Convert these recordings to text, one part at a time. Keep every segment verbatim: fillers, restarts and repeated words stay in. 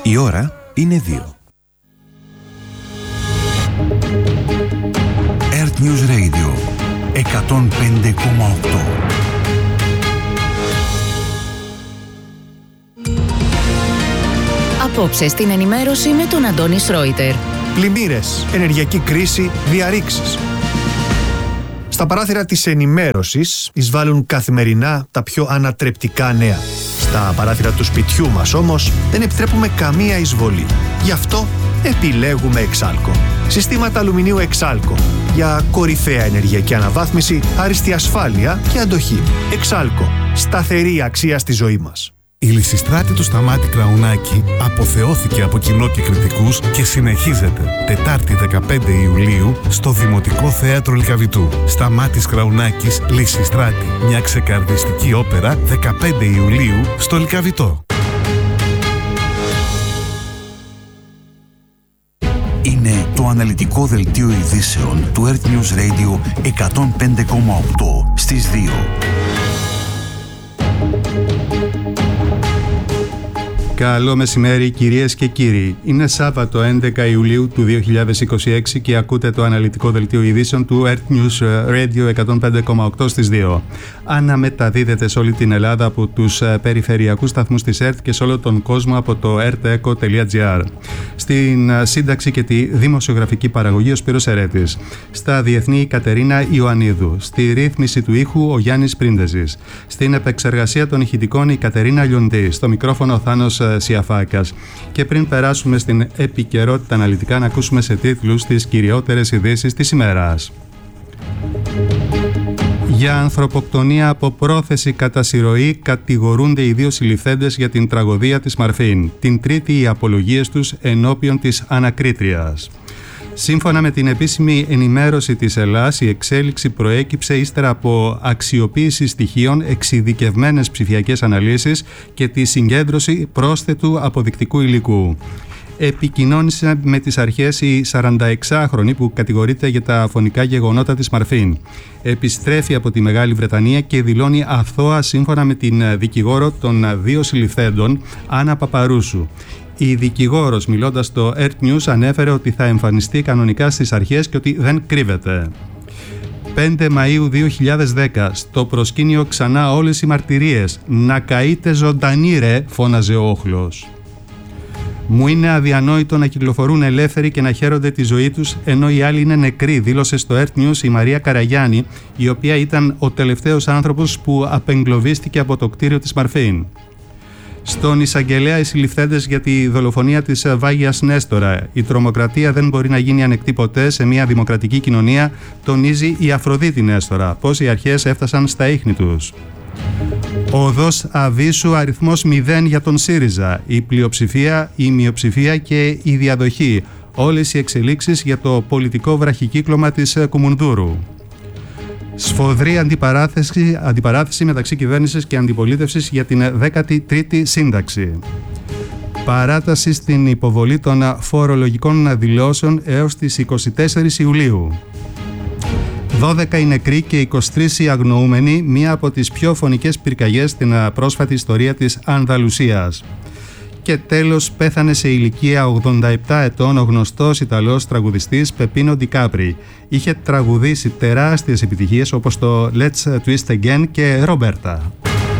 Η ώρα είναι δύο. Earth News Radio εκατόν πέντε κόμμα οκτώ. Απόψε στην ενημέρωση με τον Αντώνη Σρόιτερ. Πλημμύρες, ενεργειακή κρίση, διαρρήξεις. Στα παράθυρα της ενημέρωσης εισβάλλουν καθημερινά τα πιο ανατρεπτικά νέα. Στα παράθυρα του σπιτιού μας όμως δεν επιτρέπουμε καμία εισβολή. Γι' αυτό επιλέγουμε Εξάλκο. Συστήματα αλουμινίου Εξάλκο για κορυφαία ενεργειακή αναβάθμιση, άριστη ασφάλεια και αντοχή. Εξάλκο. Σταθερή αξία στη ζωή μας. Η Λυσιστράτη του Σταμάτη Κραουνάκη αποθεώθηκε από κοινό και κριτικούς και συνεχίζεται Τετάρτη δεκαπέντε Ιουλίου στο Δημοτικό Θέατρο Λυκαβητού. Σταμάτης Κραουνάκης, Λυσιστράτη. Μια ξεκαρδιστική όπερα δεκαπέντε Ιουλίου στο Λυκαβητό. Είναι το αναλυτικό δελτίο ειδήσεων του Earth News Radio εκατόν πέντε κόμμα οκτώ στις δύο. Καλό μεσημέρι κυρίες και κύριοι. Είναι Σάββατο έντεκα Ιουλίου του δύο χιλιάδες είκοσι έξι και ακούτε το αναλυτικό δελτίο ειδήσεων του Earth News Radio εκατόν πέντε κόμμα οκτώ στις δύο. Αναμεταδίδεται σε όλη την Ελλάδα από τους περιφερειακούς σταθμούς της ΕΡΤ και σε όλο τον κόσμο από το ερτεκο τελεία τζι άρ. Στην σύνταξη και τη δημοσιογραφική παραγωγή ο Σπύρος Ερέτης. Στα διεθνή η Κατερίνα Ιωαννίδου. Στη ρύθμιση του ήχου ο Γιάννης Πρίντεζης. Στην επεξεργασία των ηχητικών η Κατερίνα Λιοντή. Στο μικρόφωνο ο Θάνος Σιαφάκας. Και πριν περάσουμε στην επικαιρότητα αναλυτικά, να ακούσουμε σε τίτλους τις κυριότερες ειδήσεις της ημέρας. Για ανθρωποκτονία από πρόθεση κατά συρροή κατηγορούνται οι δύο συλληφθέντες για την τραγωδία της Μαρφίν. Την Τρίτη οι απολογίες τους ενώπιον της ανακρίτριας. Σύμφωνα με την επίσημη ενημέρωση της Ελλάς, η εξέλιξη προέκυψε ύστερα από αξιοποίηση στοιχείων, εξειδικευμένες ψηφιακές αναλύσεις και τη συγκέντρωση πρόσθετου αποδεικτικού υλικού. Επικοινώνησε με τις αρχές η σαρανταεξάχρονη που κατηγορείται για τα φωνικά γεγονότα της Μαρφίν. Επιστρέφει από τη Μεγάλη Βρετανία και δηλώνει αθώα σύμφωνα με την δικηγόρο των δύο συλληφθέντων, Άννα Παπαρούσου. Η δικηγόρος, μιλώντας στο Earth News, ανέφερε ότι θα εμφανιστεί κανονικά στις αρχές και ότι δεν κρύβεται. πέντε Μαΐου δύο χιλιάδες δέκα. Στο προσκήνιο ξανά όλες οι μαρτυρίες. «Να καείτε ζωντανή ρε», φώναζε ο όχλος. «Μου είναι αδιανόητο να κυκλοφορούν ελεύθεροι και να χαίρονται τη ζωή τους, ενώ οι άλλοι είναι νεκροί», δήλωσε στο Earth News η Μαρία Καραγιάννη, η οποία ήταν ο τελευταίος άνθρωπος που απεγκλωβίστηκε από το κτίριο της Μαρφίν. Στον εισαγγελέα οι συλληφθέντες για τη δολοφονία της Βάγιας Νέστορα. «Η τρομοκρατία δεν μπορεί να γίνει ανεκτή ποτέ σε μια δημοκρατική κοινωνία», τονίζει η Αφροδίτη Νέστορα. Πώς οι αρχές έφτασαν στα ίχνη τους. Οδός Αβίσου, αριθμός μηδέν για τον ΣΥΡΙΖΑ. Η πλειοψηφία, η μειοψηφία και η διαδοχή. Όλες οι εξελίξεις για το πολιτικό βραχικύκλωμα της Κουμουνδούρου. Σφοδρή αντιπαράθεση, αντιπαράθεση μεταξύ κυβέρνησης και αντιπολίτευσης για την δέκατη τρίτη σύνταξη. Παράταση στην υποβολή των φορολογικών δηλώσεων έως τις είκοσι τέσσερις Ιουλίου. δώδεκα οι νεκροί και είκοσι τρεις οι αγνοούμενοι, μία από τις πιο φωνικές πυρκαγιές στην πρόσφατη ιστορία της Ανδαλουσίας. Και τέλος, πέθανε σε ηλικία ογδόντα επτά ετών ο γνωστός Ιταλός τραγουδιστής Πεπίνο Ντικάπρι. Είχε τραγουδήσει τεράστιες επιτυχίες όπως το Let's Twist Again και Ρομπέρτα.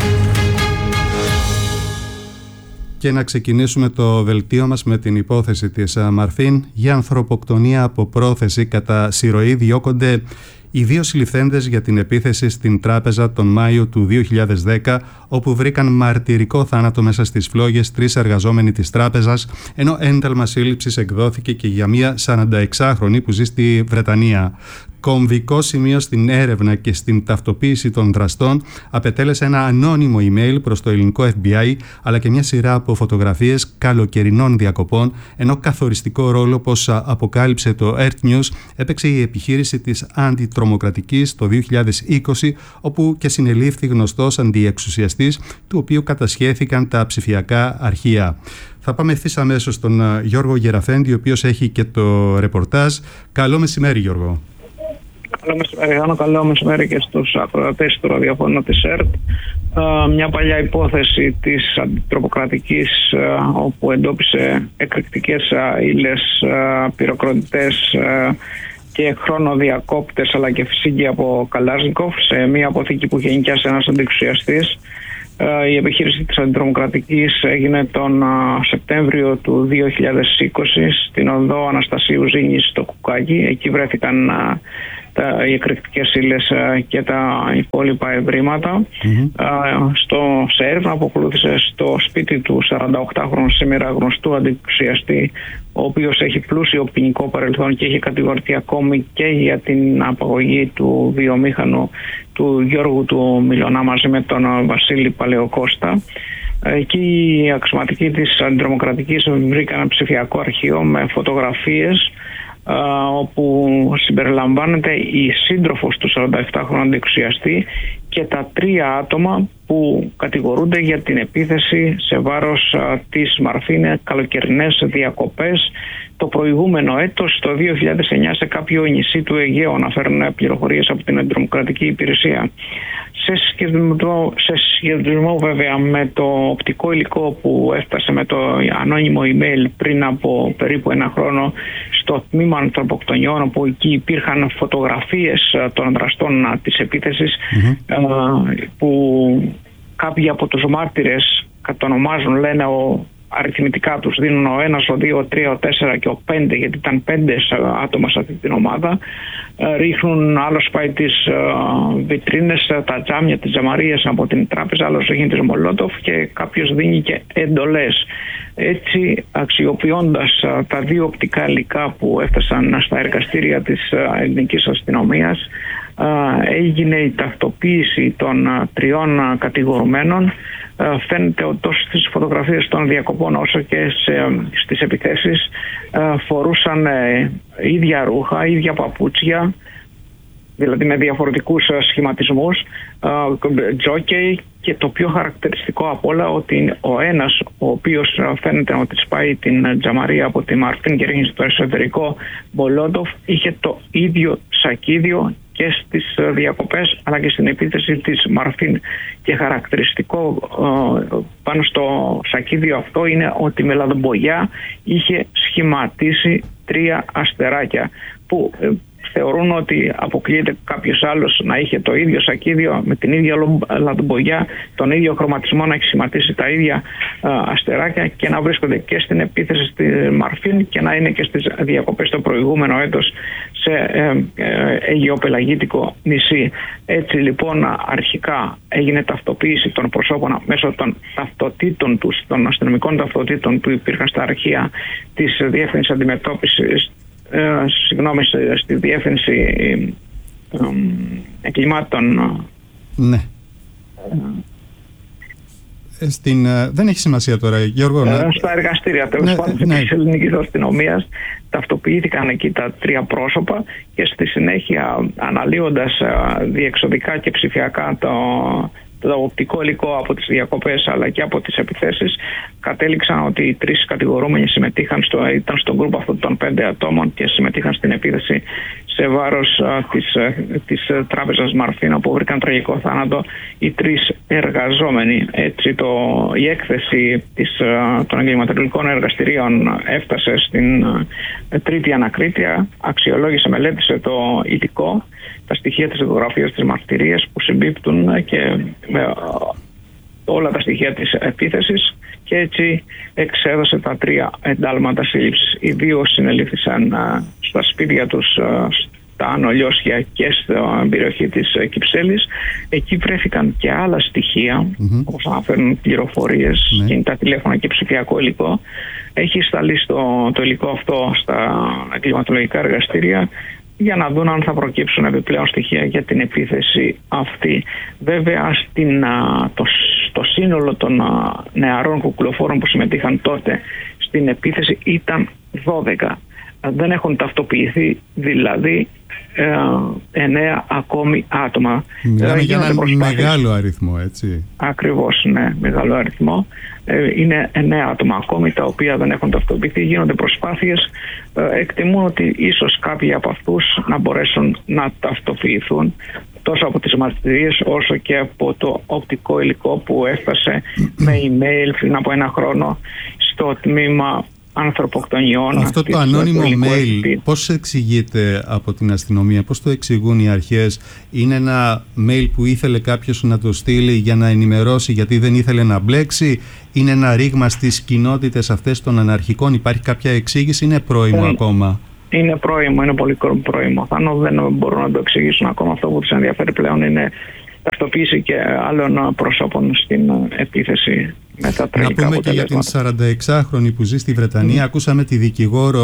Και να ξεκινήσουμε το δελτίο μας με την υπόθεση της Μαρφίν. Για ανθρωποκτονία από πρόθεση κατά συρροή διώκονται οι δύο συλληφθέντες για την επίθεση στην τράπεζα τον Μάιο του δύο χιλιάδες δέκα, όπου βρήκαν μαρτυρικό θάνατο μέσα στις φλόγες τρεις εργαζόμενοι της τράπεζας, ενώ ένταλμα σύλληψης εκδόθηκε και για μία σαρανταεξάχρονη που ζει στη Βρετανία. Κομβικό σημείο στην έρευνα και στην ταυτοποίηση των δραστών απετέλεσε ένα ανώνυμο email προς το ελληνικό εφ μπι άι, αλλά και μια σειρά από φωτογραφίες καλοκαιρινών διακοπών, ενώ καθοριστικό ρόλο, όπως αποκάλυψε το Earth News, έπαιξε η επιχείρηση της αντιτρομοκρατικής το δύο χιλιάδες είκοσι, όπου και συνελήφθη γνωστός αντιεξουσιαστής, του οποίου κατασχέθηκαν τα ψηφιακά αρχεία. Θα πάμε ευθύς αμέσως στον Γιώργο Γεραφέντη, ο οποίος έχει και το ρεπορτάζ. Καλό μεσημέρι, Γιώργο. Καλό μεσημέρι, Γιάννο. Καλό μεσημέρι και στους ακροατές του ραδιοφώνου της ΕΡΤ. μια παλιά υπόθεση της αντιτρομοκρατικής, όπου εντόπισε εκρηκτικές ύλες, πυροκροτητές και χρονοδιακόπτες αλλά και φυσική από Καλάζνικοφ σε μια αποθήκη που είχε νοικιάσει ένας αντιεξουσιαστής. Η επιχείρηση της αντιτρομοκρατικής έγινε τον Σεπτέμβριο του δύο χιλιάδες είκοσι στην οδό Αναστασίου Ζήνης στο Κουκάκι. Εκεί βρέθηκαν τα, οι εκρηκτικές ύλες και τα υπόλοιπα ευρήματα. Mm-hmm. Στο, σε έρευνα που ακολούθησε στο σπίτι του σαρανταοκτάχρονου σήμερα γνωστού αντιεξουσιαστή, ο οποίος έχει πλούσιο ποινικό παρελθόν και έχει κατηγορηθεί ακόμη και για την απαγωγή του βιομήχανου του Γιώργου του Μιλωνά μαζί με τον Βασίλη Παλαιοκώστα. Εκεί οι αξιωματικοί της αντιτρομοκρατικής βρήκαν ένα ψηφιακό αρχείο με φωτογραφίες, όπου συμπεριλαμβάνεται η σύντροφος του σαρανταεπτάχρονου αντιεξουσιαστή και τα τρία άτομα που κατηγορούνται για την επίθεση σε βάρος της Μαρφίν, καλοκαιρινές διακοπές το προηγούμενο έτος, το δύο χιλιάδες εννιά, σε κάποιο νησί του Αιγαίου, αναφέρουν πληροφορίες από την αντιτρομοκρατική υπηρεσία. Σε σχεδιασμό, σε σχεδιασμό βέβαια με το οπτικό υλικό που έφτασε με το ανώνυμο email πριν από περίπου ένα χρόνο στο τμήμα ανθρωποκτονιών, όπου εκεί υπήρχαν φωτογραφίες των δραστών της επίθεσης, mm-hmm. που κάποιοι από τους μάρτυρες κατονομάζουν, λένε ο αριθμητικά τους δίνουν ο ένας, ο δύο, ο τρία, ο τέσσερα και ο πέντε, γιατί ήταν πέντε άτομα σε αυτή την ομάδα. Ρίχνουν, άλλος πάει τις βιτρίνες, τα τζάμια, τις τζαμαρίες από την τράπεζα, άλλος ρίχνει τις Μολότοφ και κάποιος δίνει και εντολές. Έτσι, αξιοποιώντας τα δύο οπτικά υλικά που έφτασαν στα εργαστήρια της ελληνικής αστυνομίας, έγινε η ταυτοποίηση των τριών κατηγορουμένων. Φαίνεται ότι τόσο στις φωτογραφίες των διακοπών όσο και σε, στις επιθέσεις φορούσαν ίδια ρούχα, ίδια παπούτσια, δηλαδή με διαφορετικούς σχηματισμούς, τζόκεϊ, και το πιο χαρακτηριστικό απ' όλα ότι ο ένας, ο οποίος φαίνεται ότι σπάει την τζαμαρία από τη Μαρφίν και ρίχνει στο εσωτερικό Μολότοφ, είχε το ίδιο σακίδιο και στις διακοπές αλλά και στην επίθεση της Μαρφίν. Και χαρακτηριστικό ε, πάνω στο σακίδιο αυτό είναι ότι με λαδομπογιά είχε σχηματίσει τρία αστεράκια, που ε, θεωρούν ότι αποκλείεται κάποιος άλλος να είχε το ίδιο σακίδιο με την ίδια λαδομπογιά, τον ίδιο χρωματισμό, να έχει σχηματίσει τα ίδια ε, αστεράκια και να βρίσκονται και στην επίθεση στη Μαρφίν και να είναι και στις διακοπές το προηγούμενο έτος σε ε, ε, αιγαιοπελαγίτικο νησί. Έτσι λοιπόν αρχικά έγινε ταυτοποίηση των προσώπων μέσω των ταυτοτήτων τους, των αστυνομικών ταυτοτήτων που υπήρχαν στα αρχεία της Διεύθυνσης Αντιμετώπισης, ε, συγγνώμη, στη Διεύθυνση ε, ε, Εγκλημάτων. Ναι. Ε, Στην, uh, δεν έχει σημασία τώρα, Γιώργο. Ε, να... Στα εργαστήρια τέλος πάντων ναι, της ελληνικής αστυνομίας ταυτοποιήθηκαν εκεί τα τρία πρόσωπα και στη συνέχεια, αναλύοντας uh, διεξοδικά και ψηφιακά το, το οπτικό υλικό από τις διακοπές αλλά και από τις επιθέσεις, κατέληξαν ότι οι τρεις κατηγορούμενοι συμμετείχαν στο, ήταν στον γκρουπ αυτών των πέντε ατόμων και συμμετείχαν στην επίθεση σε βάρος α, της, α, της α, τράπεζας Μαρφίν, όπου βρήκαν τραγικό θάνατο οι τρεις εργαζόμενοι. Έτσι το, η έκθεση της, α, των εγκληματολογικών εργαστηρίων έφτασε στην α, τρίτη ανακρίτρια, αξιολόγησε, μελέτησε το υλικό, τα στοιχεία της δικογραφίας, της μαρτυρίας που συμπίπτουν και με α, όλα τα στοιχεία της επίθεσης, και έτσι εξέδωσε τα τρία εντάλματα σύλληψης. Οι δύο συνελήφθησαν α, στα σπίτια τους α, στα Άνω Λιώσια και στην περιοχή της Κυψέλης. Εκεί βρέθηκαν και άλλα στοιχεία, mm-hmm. όπως αναφέρουν πληροφορίες, mm-hmm. κινητά τηλέφωνα και ψηφιακό υλικό. Έχει σταλεί στο, το υλικό αυτό στα εγκληματολογικά εργαστήρια για να δουν αν θα προκύψουν επιπλέον στοιχεία για την επίθεση αυτή. Βέβαια, στην, το, το σύνολο των νεαρών κουκουλοφόρων που συμμετείχαν τότε στην επίθεση ήταν δώδεκα. Δεν έχουν ταυτοποιηθεί δηλαδή ε, εννέα ακόμη άτομα. Μιλάμε για ένα μεγάλο αριθμό, έτσι. Ακριβώς, ναι, μεγάλο αριθμό. Ε, είναι εννέα άτομα ακόμη τα οποία δεν έχουν ταυτοποιηθεί. Γίνονται προσπάθειες. Ε, εκτιμούν ότι ίσως κάποιοι από αυτούς να μπορέσουν να ταυτοποιηθούν. τόσο από τις μαρτυρίες όσο και από το οπτικό υλικό που έφτασε με email πριν από ένα χρόνο στο τμήμα ανθρωποκτονιών. Αυτό το ανώνυμο mail πώς εξηγείται από την αστυνομία, πώς το εξηγούν οι αρχές? Είναι ένα mail που ήθελε κάποιος να το στείλει για να ενημερώσει γιατί δεν ήθελε να μπλέξει? Είναι ένα ρήγμα στις κοινότητες αυτές των αναρχικών? Υπάρχει κάποια εξήγηση? Είναι πρόημο είναι, ακόμα? Είναι πρόημο, είναι πολύ πρόημο. Θάνο δεν μπορούν να το εξηγήσουν ακόμα. Αυτό που τους ενδιαφέρει πλέον είναι ταυτοποίηση και άλλων προσώπων στην επίθεση με τα τραγικά αποτελέσματα. Να πούμε και για την σαρανταεξάχρονη που ζει στη Βρετανία. Mm. Ακούσαμε τη δικηγόρο